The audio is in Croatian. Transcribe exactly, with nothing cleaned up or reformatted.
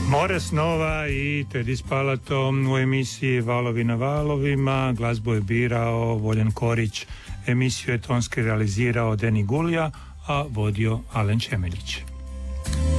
More snova i Teddy Spalato u emisiji Valovi na valovima. Glazbu je birao Voljan Korić, emisiju je tonski realizirao Deni Gulija, a vodio Alen Čemeljić.